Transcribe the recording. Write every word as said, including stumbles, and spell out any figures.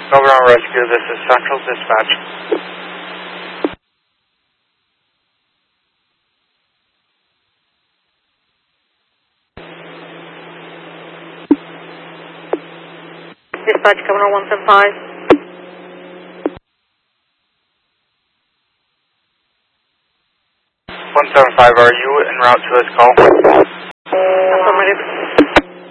Overall Rescue, this is Central Dispatch. Dispatch, Governor one seven five. one seven five, are you en route to this call?